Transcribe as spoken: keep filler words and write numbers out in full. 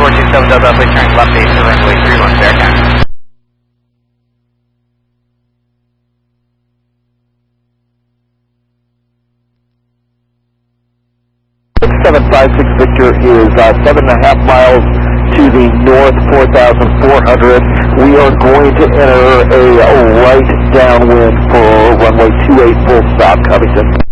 four two seven Delta, please turn left base to runway three one, fair time. seven five six Victor is uh, seven and a half miles to the north, four thousand four hundred. We are going to enter a, a right downwind for runway two eight full stop, Covington.